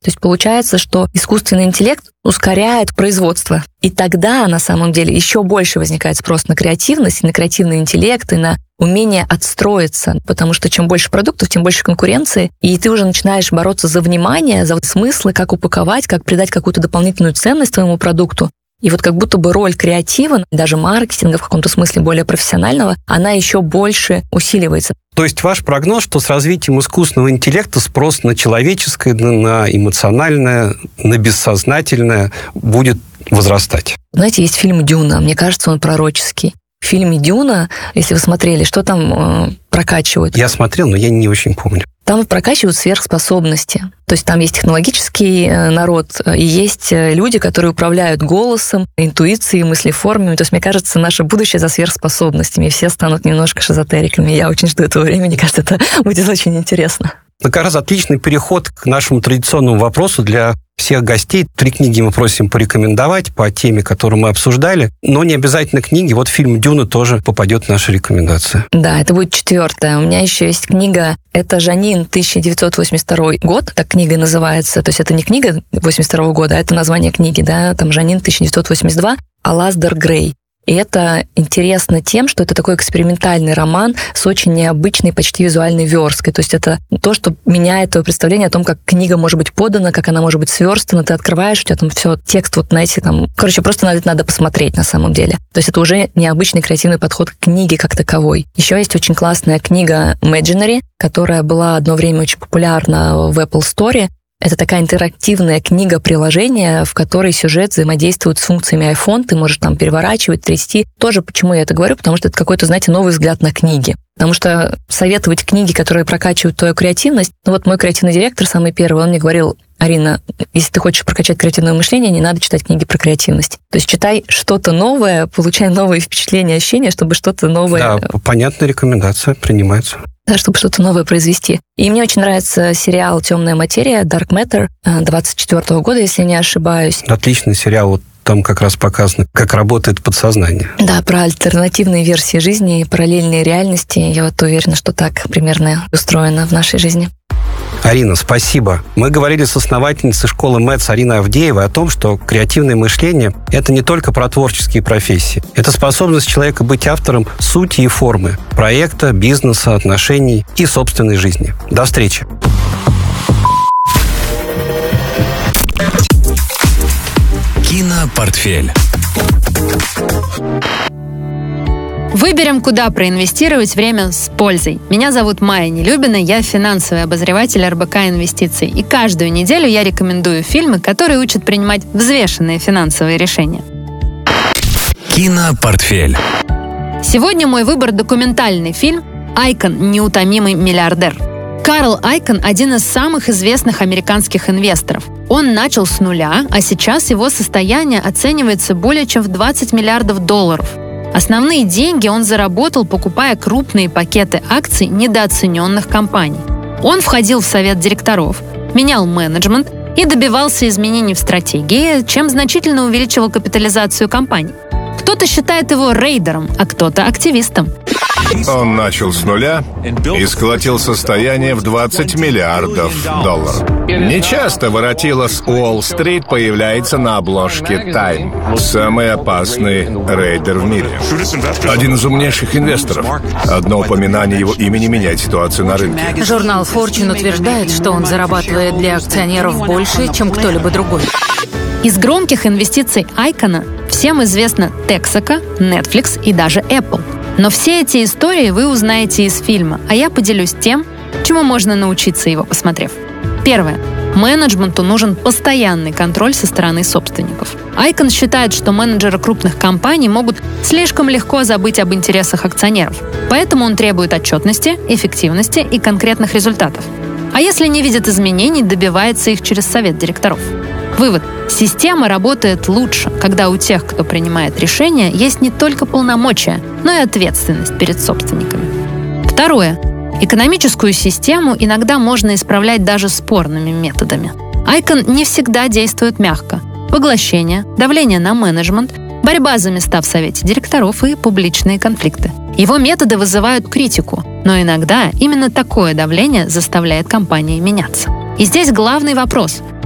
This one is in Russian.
То есть получается, что искусственный интеллект ускоряет производство. И тогда, на самом деле, еще больше возникает спрос на креативность, на креативный интеллект, и на умение отстроиться. Потому что чем больше продуктов, тем больше конкуренции. И ты уже начинаешь бороться за внимание, за смыслы, как упаковать, как придать какую-то дополнительную ценность твоему продукту. И вот как будто бы роль креатива, даже маркетинга в каком-то смысле более профессионального, она еще больше усиливается. То есть ваш прогноз, что с развитием искусственного интеллекта спрос на человеческое, на эмоциональное, на бессознательное будет возрастать? Знаете, есть фильм «Дюна». Мне кажется, он пророческий. В фильме «Дюна», если вы смотрели, что там прокачивают? Я смотрел, но я не очень помню. Там прокачивают сверхспособности. То есть там есть технологический народ, и есть люди, которые управляют голосом, интуицией, мыслеформами. То есть, мне кажется, наше будущее за сверхспособностями. Все станут немножко шизотериками. Я очень жду этого времени. Мне кажется, это будет очень интересно. Это как раз отличный переход к нашему традиционному вопросу для всех гостей. 3 книги мы просим порекомендовать по теме, которую мы обсуждали, но не обязательно книги. Вот фильм «Дюна» тоже попадет в наши рекомендации. Да, это будет 4-я. У меня еще есть книга, это «Жанин», 1982 год, так книга называется. То есть это не книга 82 года, а это название книги, да, там «Жанин», 1982, Алаздер Грей. И это интересно тем, что это такой экспериментальный роман с очень необычной, почти визуальной версткой. То есть это то, что меняет твое представление о том, как книга может быть подана, как она может быть сверстана. Ты открываешь, у тебя там все, текст вот, знаете, там... Короче, просто надо посмотреть на самом деле. То есть это уже необычный креативный подход к книге как таковой. Еще есть очень классная книга Imaginary, которая была одно время очень популярна в Apple Store. Это такая интерактивная книга-приложение, в которой сюжет взаимодействует с функциями iPhone. Ты можешь там переворачивать, трясти. Тоже почему я это говорю? Потому что это какой-то, знаете, новый взгляд на книги. Потому что советовать книги, которые прокачивают твою креативность... Ну вот мой креативный директор, самый первый, он мне говорил: Арина, если ты хочешь прокачать креативное мышление, не надо читать книги про креативность. То есть читай что-то новое, получай новые впечатления, ощущения, чтобы что-то новое... Да, понятная рекомендация, принимается. Да, чтобы что-то новое произвести. И мне очень нравится сериал «Темная материя», Dark Matter, 24 года, если не ошибаюсь. Отличный сериал. Вот там как раз показано, как работает подсознание. Да, про альтернативные версии жизни, параллельные реальности. Я вот уверена, что так примерно устроено в нашей жизни. Арина, спасибо. Мы говорили с основательницей школы МЭЦ Ариной Авдеевой о том, что креативное мышление – это не только про творческие профессии. Это способность человека быть автором сути и формы проекта, бизнеса, отношений и собственной жизни. До встречи. Кинопортфель. Выберем, куда проинвестировать время с пользой. Меня зовут Майя Нелюбина, я финансовый обозреватель РБК Инвестиций. И каждую неделю я рекомендую фильмы, которые учат принимать взвешенные финансовые решения. Кинопортфель. Сегодня мой выбор — документальный фильм «Айкон. Неутомимый миллиардер». Карл Айкон – один из самых известных американских инвесторов. Он начал с нуля, а сейчас его состояние оценивается более чем в $20 миллиардов. Основные деньги он заработал, покупая крупные пакеты акций недооцененных компаний. Он входил в совет директоров, менял менеджмент и добивался изменений в стратегии, чем значительно увеличивал капитализацию компаний. Кто-то считает его рейдером, а кто-то активистом. Он начал с нуля и сколотил состояние в $20 миллиардов. Нечасто воротило с Уолл-стрит появляется на обложке Time. Самый опасный рейдер в мире. Один из умнейших инвесторов. Одно упоминание его имени меняет ситуацию на рынке. Журнал Fortune утверждает, что он зарабатывает для акционеров больше, чем кто-либо другой. Из громких инвестиций Айкона всем известна Texaco, Netflix и даже Apple. Но все эти истории вы узнаете из фильма, а я поделюсь тем, чему можно научиться, его посмотрев. Первое. Менеджменту нужен постоянный контроль со стороны собственников. Айкон считает, что менеджеры крупных компаний могут слишком легко забыть об интересах акционеров. Поэтому он требует отчетности, эффективности и конкретных результатов. А если не видит изменений, добивается их через совет директоров. Вывод. Система работает лучше, когда у тех, кто принимает решения, есть не только полномочия, но и ответственность перед собственниками. Второе. Экономическую систему иногда можно исправлять даже спорными методами. Айкон не всегда действует мягко. Поглощение, давление на менеджмент, борьба за места в совете директоров и публичные конфликты. Его методы вызывают критику, но иногда именно такое давление заставляет компании меняться. И здесь главный вопрос –